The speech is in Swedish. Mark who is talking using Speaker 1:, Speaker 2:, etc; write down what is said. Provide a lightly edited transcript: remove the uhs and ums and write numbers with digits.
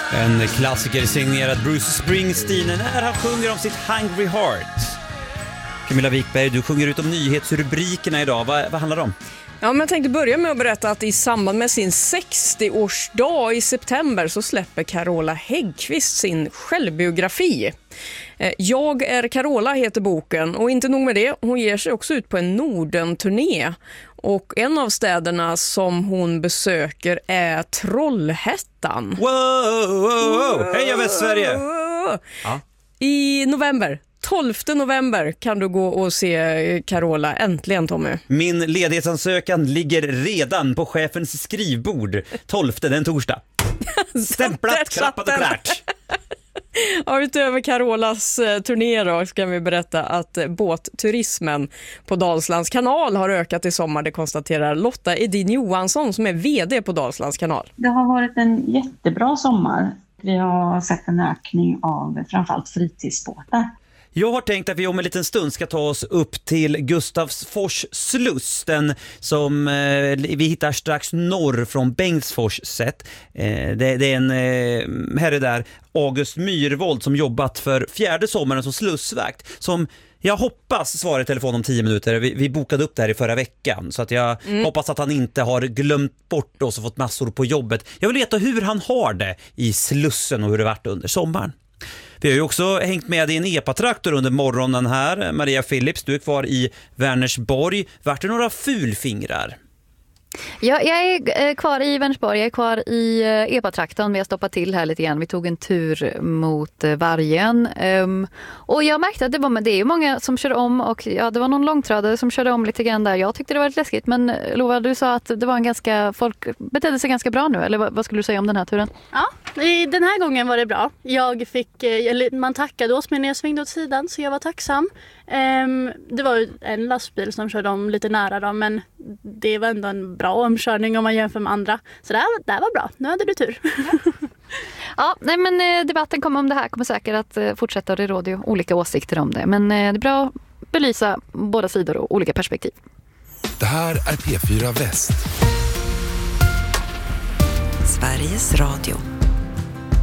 Speaker 1: En klassiker signerad Bruce Springsteen när han sjunger om sitt Hungry Heart. Camilla Wikberg, du sjunger ut om nyhetsrubrikerna idag. Vad handlar det om?
Speaker 2: Ja, men jag tänkte börja med att berätta att i samband med sin 60-årsdag i september så släpper Carola Häggkvist sin självbiografi. Jag är Carola heter boken, och inte nog med det, hon ger sig också ut på en Norden-turné. Och en av städerna som hon besöker är Trollhättan.
Speaker 1: Wow! Heja Västsverige!
Speaker 2: Ja. I november. 12 november kan du gå och se Carola. Äntligen, Tommy.
Speaker 1: Min ledighetsansökan ligger redan på chefens skrivbord. 12, den torsdag. Stämplat, klappat och klart.
Speaker 2: Ja, utöver Carolas turné då ska vi berätta att båtturismen på Dalslands kanal har ökat i sommar. Det konstaterar Lotta Edin Johansson som är vd på Dalslands kanal.
Speaker 3: Det har varit en jättebra sommar. Vi har sett en ökning av framförallt fritidsbåtar.
Speaker 1: Jag har tänkt att vi om en liten stund ska ta oss upp till Gustavsfors sluss, den som vi hittar strax norr från Bengtsfors sett. Det är en herre där, August Myrvold, som jobbat för 4:e sommaren som slussvakt, som jag hoppas svarar i telefon om 10 minuter. Vi bokade upp det här i förra veckan, så att jag hoppas att han inte har glömt bort oss och fått massor på jobbet. Jag vill veta hur han har det i slussen och hur det varit under sommaren. Vi har ju också hängt med i en epatraktor under morgonen här. Maria Philips, du är kvar i Vänersborg. Vart det några fulfingrar?
Speaker 4: Ja, jag är kvar i Vänersborg, jag är kvar i epatraktorn. Vi har stoppat till här lite grann. Vi tog en tur mot Vargen. Och jag märkte att det är ju många som kör om, och ja, det var någon långtradare som körde om lite grann där. Jag tyckte det var lite läskigt, men Lova, du sa att det var folk betedde sig ganska bra nu, eller vad skulle du säga om den här turen?
Speaker 5: Ja, den här gången var det bra. Man tackade oss men jag svängde åt sidan, så jag var tacksam. Det var en lastbil som körde om lite nära dem, men det var ändå en bra omkörning om man jämför med andra. Så det var bra. Nu hade du tur.
Speaker 4: Ja, nej, men debatten om det här kommer säkert att fortsätta, och det råder ju olika åsikter om det. Men det är bra att belysa båda sidor och olika perspektiv.
Speaker 6: Det här är P4 Väst.
Speaker 7: Sveriges Radio.